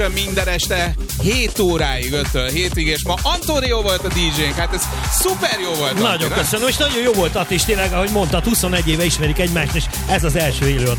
minden este 7 óráig, 5-től 7-ig, és ma Antonio volt a DJ-nk, hát ez szuper jó volt. Nagyon köszönöm, és nagyon jó volt Atti is tényleg, ahogy mondtad, 21 éve ismerik egymást, és ez az első élőadás.